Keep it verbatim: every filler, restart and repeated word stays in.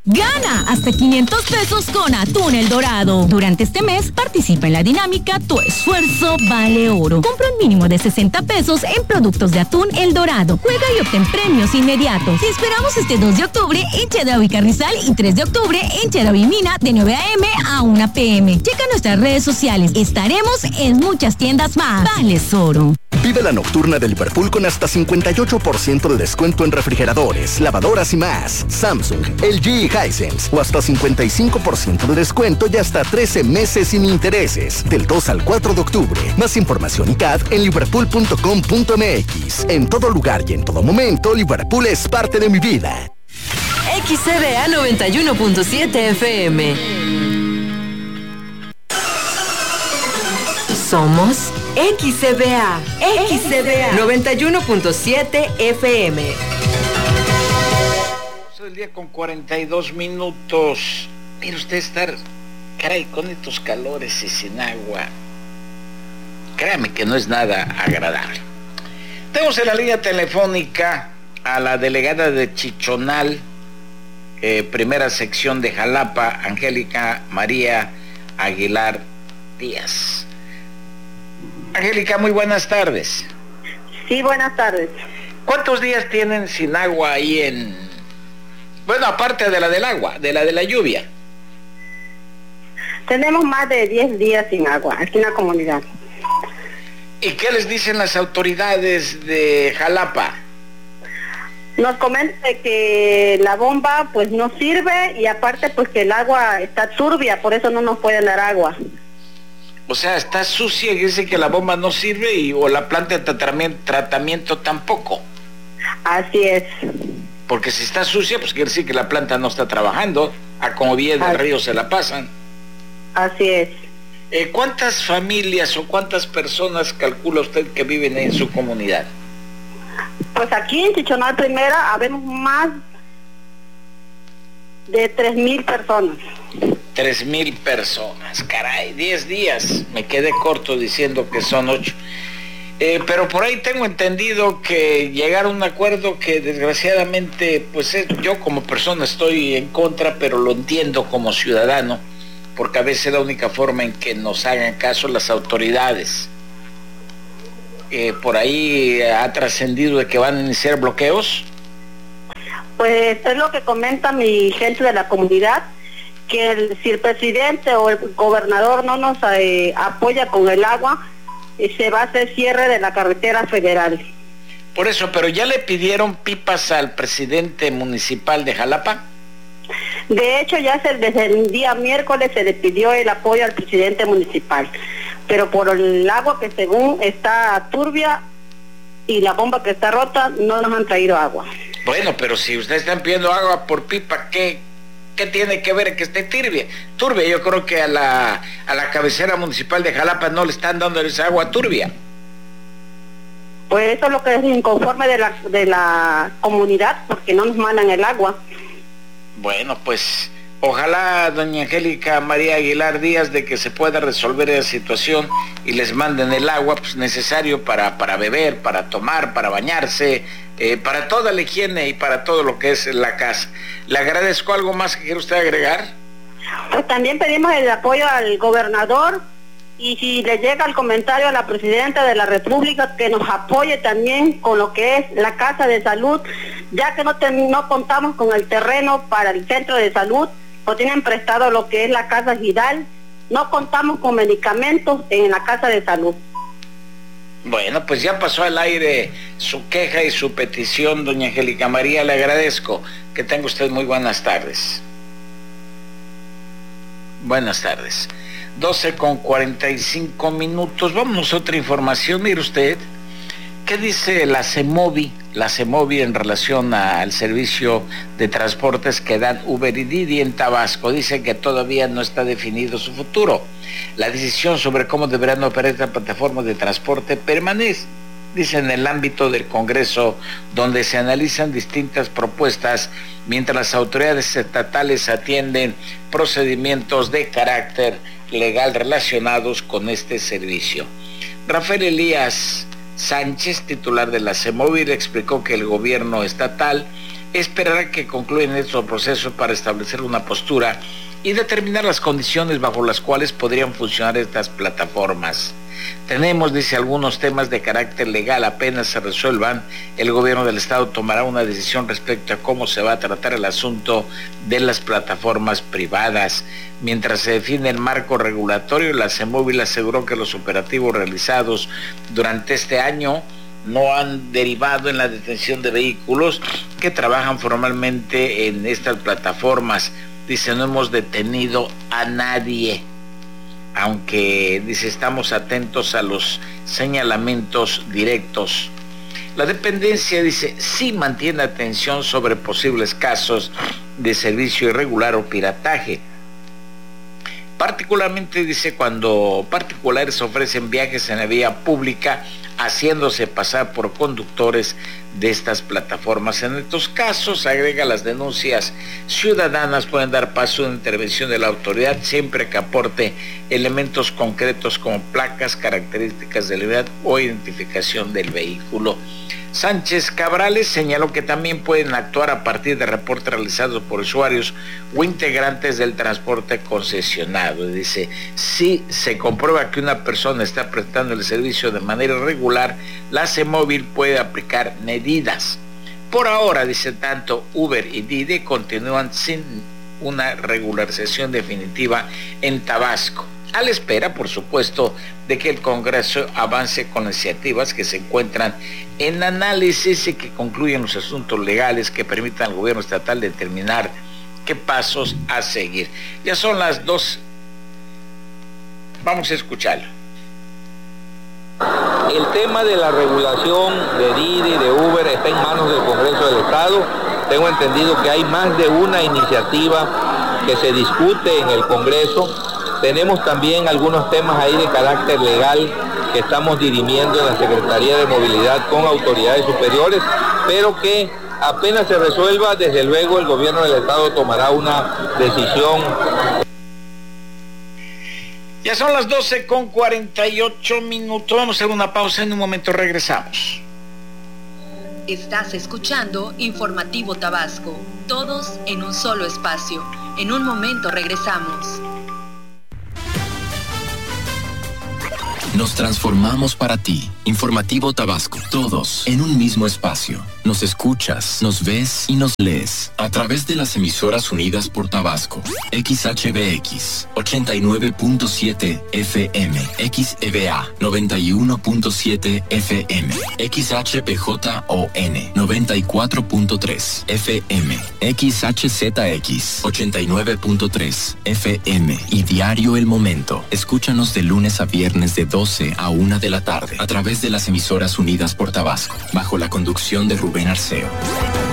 Gana hasta quinientos pesos con Atún El Dorado. Durante este mes, participa en la dinámica Tu Esfuerzo Vale Oro. Compra un mínimo de sesenta pesos en productos de Atún El Dorado. Juega y obtén premios inmediatos. Te esperamos este dos de octubre en Chedraui Carrizal y tres de octubre en Chedraui Mina de nueve a eme a una pe eme. Checa nuestras redes sociales. Estaremos en muchas tiendas más. Vales Oro. Vive la nocturna de Liverpool con hasta cincuenta y ocho por ciento de descuento en refrigeradores, lavadoras y más. Samsung, L G y Hisense. O hasta cincuenta y cinco por ciento de descuento y hasta trece meses sin intereses. Del dos al cuatro de octubre. Más información y C A D en liverpool punto com punto eme equis. En todo lugar y en todo momento, Liverpool es parte de mi vida. X C B A noventa y uno punto siete F M. Somos X C B A, X C B A noventa y uno punto siete F M. El día con cuarenta y dos minutos. Mire usted estar, caray, con estos calores y sin agua. Créame que no es nada agradable. Tenemos en la línea telefónica a la delegada de Chichonal, eh, primera sección de Jalapa, Angélica María Aguilar Díaz. Angélica, muy buenas tardes. Sí, buenas tardes. ¿Cuántos días tienen sin agua ahí en... Bueno, aparte de la del agua, de la de la lluvia? Tenemos más de diez días sin agua aquí en la comunidad. ¿Y qué les dicen las autoridades de Jalapa? Nos comentan que la bomba pues no sirve y aparte pues que el agua está turbia, por eso no nos pueden dar agua. O sea, está sucia y dice que la bomba no sirve y o la planta de tratamiento, tratamiento tampoco. Así es. Porque si está sucia, pues quiere decir que la planta no está trabajando, a como viene del río se la pasan. Así es. Eh, ¿Cuántas familias o cuántas personas calcula usted que viven en su comunidad? Pues aquí en Chichonal Primera habemos más de tres mil personas. Tres mil personas, caray, diez días. Me quedé corto diciendo que son ocho. Eh, pero por ahí tengo entendido que llegaron a un acuerdo que desgraciadamente, pues eh, yo como persona estoy en contra, pero lo entiendo como ciudadano, porque a veces es la única forma en que nos hagan caso las autoridades. Eh, por ahí ha trascendido de que van a iniciar bloqueos. Pues es lo que comenta mi gente de la comunidad, que el, si el presidente o el gobernador no nos eh, apoya con el agua, eh, se va a hacer cierre de la carretera federal. Por eso, pero ¿ya le pidieron pipas al presidente municipal de Jalapa? De hecho, ya se, desde el día miércoles se le pidió el apoyo al presidente municipal, pero por el agua que según está turbia y la bomba que está rota, no nos han traído agua. Bueno, pero si ustedes están pidiendo agua por pipa, ¿qué, qué tiene que ver que esté turbia? Turbia, yo creo que a la, a la cabecera municipal de Jalapa no le están dando esa agua turbia. Pues eso es lo que es inconforme de la, de la comunidad, porque no nos mandan el agua. Bueno, pues ojalá doña Angélica María Aguilar Díaz de que se pueda resolver esa situación y les manden el agua pues necesario para, para beber, para tomar, para bañarse, eh, para toda la higiene y para todo lo que es la casa. Le agradezco. ¿Algo más que quiere usted agregar? Pues también pedimos el apoyo al gobernador y si le llega el comentario a la presidenta de la República que nos apoye también con lo que es la casa de salud, ya que no, te, no contamos con el terreno para el centro de salud, o tienen prestado lo que es la casa Gidal, no contamos con medicamentos en la casa de salud. Bueno, pues ya pasó al aire su queja y su petición, doña Angélica María, le agradezco. Que tenga usted muy buenas tardes. Buenas tardes. doce con cuarenta y cinco minutos. Vámonos a otra información. Mire usted, ¿qué dice la CEMOVI? La CEMOVI en relación a, al servicio de transportes que dan Uber y Didi en Tabasco. Dice que todavía no está definido su futuro. La decisión sobre cómo deberán operar esta plataforma de transporte permanece, dice, en el ámbito del Congreso, donde se analizan distintas propuestas mientras las autoridades estatales atienden procedimientos de carácter legal relacionados con este servicio. Rafael Elías Sánchez, titular de la CEMOVI, explicó que el gobierno estatal esperará que concluyan estos procesos para establecer una postura y determinar las condiciones bajo las cuales podrían funcionar estas plataformas. Tenemos, dice, algunos temas de carácter legal, apenas se resuelvan, el gobierno del estado tomará una decisión respecto a cómo se va a tratar el asunto de las plataformas privadas. Mientras se define el marco regulatorio, la CEMOVIL aseguró que los operativos realizados durante este año no han derivado en la detención de vehículos que trabajan formalmente en estas plataformas. Dice, no hemos detenido a nadie, aunque, dice, estamos atentos a los señalamientos directos. La dependencia, dice, sí mantiene atención sobre posibles casos de servicio irregular o pirataje. Particularmente, dice, cuando particulares ofrecen viajes en la vía pública haciéndose pasar por conductores de estas plataformas. En estos casos, agrega, las denuncias ciudadanas pueden dar paso a una intervención de la autoridad siempre que aporte elementos concretos como placas, características de la unidad o identificación del vehículo. Sánchez Cabrales señaló que también pueden actuar a partir de reportes realizados por usuarios o integrantes del transporte concesionado. Dice, si se comprueba que una persona está prestando el servicio de manera irregular, la CEMOVIL puede aplicar medidas. Por ahora, dice, tanto Uber y Didi continúan sin una regularización definitiva en Tabasco, a la espera, por supuesto, de que el Congreso avance con iniciativas que se encuentran en análisis y que concluyan los asuntos legales que permitan al gobierno estatal determinar qué pasos a seguir. Ya son las dos. Vamos a escucharlo. El tema de la regulación de Didi, de Uber, está en manos del Congreso del Estado. Tengo entendido que hay más de una iniciativa que se discute en el Congreso. Tenemos también algunos temas ahí de carácter legal que estamos dirimiendo en la Secretaría de Movilidad con autoridades superiores, pero que apenas se resuelva, desde luego el gobierno del Estado tomará una decisión. Ya son las doce con cuarenta y ocho minutos. Vamos a hacer una pausa, en un momento regresamos. Estás escuchando Informativo Tabasco, todos en un solo espacio. En un momento regresamos. Nos transformamos para ti. Informativo Tabasco. Todos en un mismo espacio. Nos escuchas, nos ves y nos lees a través de las emisoras unidas por Tabasco. X H B X ochenta y nueve punto siete F M, X E V A noventa y uno punto siete F M, X H P J O N noventa y cuatro punto tres F M, X H Z X ochenta y nueve punto tres F M y Diario El Momento. Escúchanos de lunes a viernes de doce a una de la tarde a través de las emisoras unidas por Tabasco, bajo la conducción de Rubén Arceo.